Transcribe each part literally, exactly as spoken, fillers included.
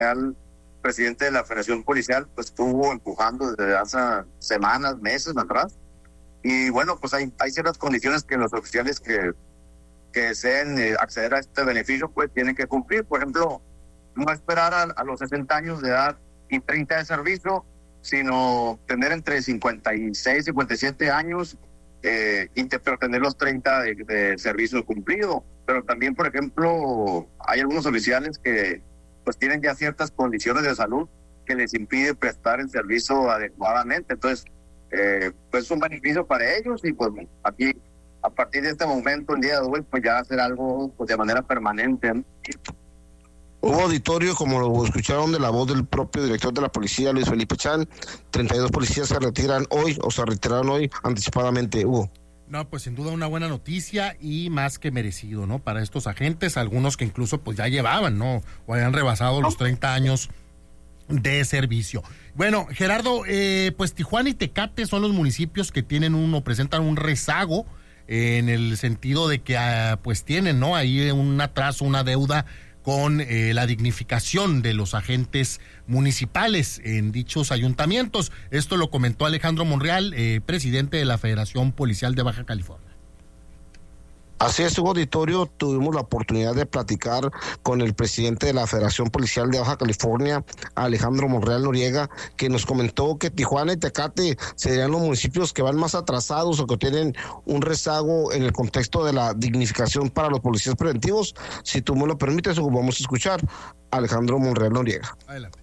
el presidente de la Federación Policial pues estuvo empujando desde hace semanas, meses atrás. Y bueno, pues hay, hay ciertas condiciones que los oficiales que, que deseen eh, acceder a este beneficio pues tienen que cumplir. Por ejemplo, no esperar a, a los sesenta años de edad y treinta de servicio, sino tener entre cincuenta y seis, cincuenta y siete años, eh, y te, pero tener los treinta de, de servicio cumplido. Pero también, por ejemplo, hay algunos oficiales que pues tienen ya ciertas condiciones de salud que les impide prestar el servicio adecuadamente. Entonces, eh, pues es un beneficio para ellos y pues aquí, a partir de este momento, el día de hoy, pues ya hacer algo pues, de manera permanente, ¿no? Hubo auditorio, como lo escucharon de la voz del propio director de la policía, Luis Felipe Chan. treinta y dos policías se retiran hoy o se retiraron hoy anticipadamente, Hugo. No, pues sin duda una buena noticia y más que merecido, ¿no? Para estos agentes, algunos que incluso pues ya llevaban, ¿no? O habían rebasado los treinta años de servicio. Bueno, Gerardo, eh, pues Tijuana y Tecate son los municipios que tienen uno, presentan un rezago eh, en el sentido de que ah, pues tienen, ¿no? Ahí un atraso, una deuda con eh, la dignificación de los agentes municipales en dichos ayuntamientos. Esto lo comentó Alejandro Monreal, eh, presidente de la Federación Policial de Baja California. Así es, Hugo Auditorio, tuvimos la oportunidad de platicar con el presidente de la Federación Policial de Baja California, Alejandro Monreal Noriega, que nos comentó que Tijuana y Tecate serían los municipios que van más atrasados o que tienen un rezago en el contexto de la dignificación para los policías preventivos. Si tú me lo permites, Hugo, vamos a escuchar a Alejandro Monreal Noriega. Adelante.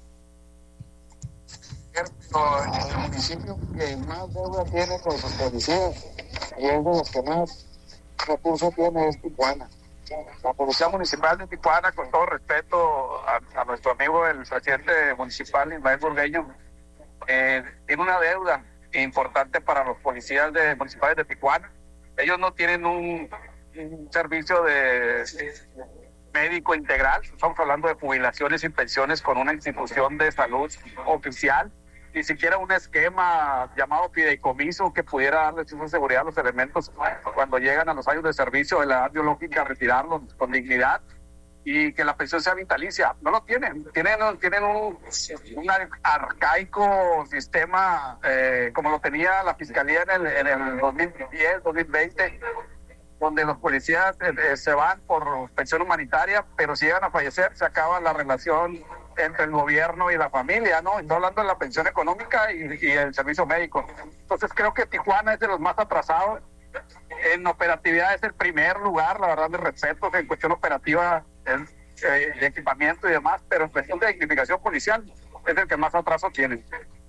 El municipio que más deuda tiene con sus policías y es de los que más recursos tiene es Tijuana. La Policía Municipal de Tijuana, con todo respeto a, a nuestro amigo el presidente municipal Ismael Burgueño, eh, tiene una deuda importante para los policías de, municipales de Tijuana. Ellos no tienen un, un servicio de, de médico integral, estamos hablando de jubilaciones y pensiones con una institución de salud oficial, ni siquiera un esquema llamado fideicomiso que pudiera darles esa seguridad a los elementos cuando llegan a los años de servicio de la edad biológica, retirarlos con dignidad y que la pensión sea vitalicia. No lo tienen, tienen, tienen un, un arcaico sistema eh, como lo tenía la Fiscalía en el, en el dos mil diez, dos mil veinte, donde los policías eh, se van por pensión humanitaria, pero si llegan a fallecer se acaba la relación entre el gobierno y la familia, ¿no? No hablando de la pensión económica y, y el servicio médico. Entonces creo que Tijuana es de los más atrasados. En operatividad es el primer lugar, la verdad, de respeto, que en cuestión operativa es eh, de equipamiento y demás, pero en cuestión de dignificación policial es el que más atraso tiene.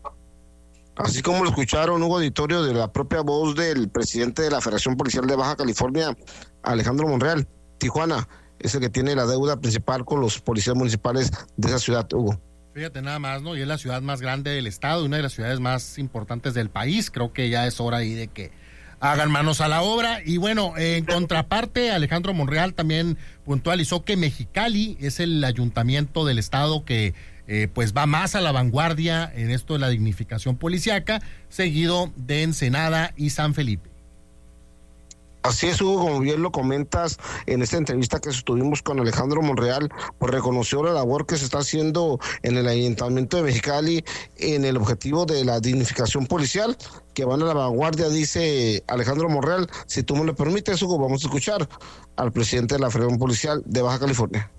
Así como lo escucharon, Hugo Auditorio, de la propia voz del presidente de la Federación Policial de Baja California, Alejandro Monreal, Tijuana es el que tiene la deuda principal con los policías municipales de esa ciudad, Hugo. Fíjate nada más, ¿no? Y es la ciudad más grande del estado y una de las ciudades más importantes del país. Creo que ya es hora ahí de que hagan manos a la obra. Y bueno, en contraparte, Alejandro Monreal también puntualizó que Mexicali es el ayuntamiento del estado que eh, pues va más a la vanguardia en esto de la dignificación policíaca, seguido de Ensenada y San Felipe. Así es, Hugo, como bien lo comentas en esta entrevista que estuvimos con Alejandro Monreal, pues reconoció la labor que se está haciendo en el Ayuntamiento de Mexicali en el objetivo de la dignificación policial, que van a la vanguardia, dice Alejandro Monreal. Si tú me lo permites, Hugo, vamos a escuchar al presidente de la Federación Policial de Baja California.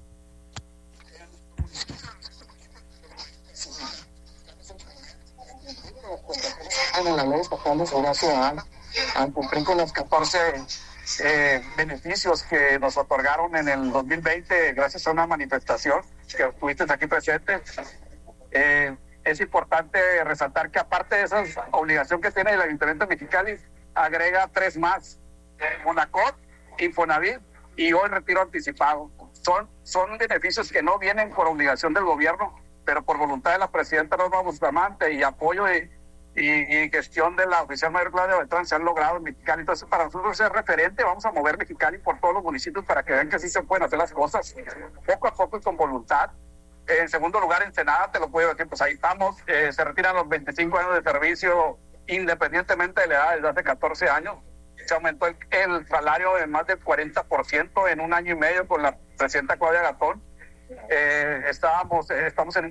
En la ley estatal de seguridad ciudadana, al cumplir con los catorce eh, beneficios que nos otorgaron en el dos mil veinte gracias a una manifestación que estuviste aquí presente, eh, es importante resaltar que aparte de esa obligación que tiene el Ayuntamiento de Mexicali, agrega tres más: Monacot, Infonavit y hoy retiro anticipado. Son, son beneficios que no vienen por obligación del gobierno, pero por voluntad de la presidenta Norma Bustamante y apoyo de Y, y gestión de la oficial mayor Claudia Beltrán se han logrado en Mexicali. Entonces, para nosotros es referente. Vamos a mover Mexicali por todos los municipios para que vean que sí se pueden hacer las cosas poco a poco y con voluntad. En segundo lugar, Ensenada, te lo puedo decir, pues ahí estamos. Eh, se retiran los veinticinco años de servicio independientemente de la edad, desde hace catorce años. Se aumentó el, el salario en más del cuarenta por ciento en un año y medio con la presidenta Claudia Gatón. Eh, estábamos, eh, estamos en